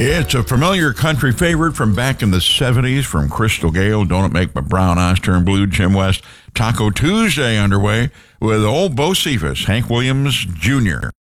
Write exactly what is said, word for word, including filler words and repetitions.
It's a familiar country favorite from back in the seventies from Crystal Gale, Don't It Make My Brown Eyes Turn Blue, Jim West. Taco Tuesday underway with old Bo Cephas, Hank Williams Junior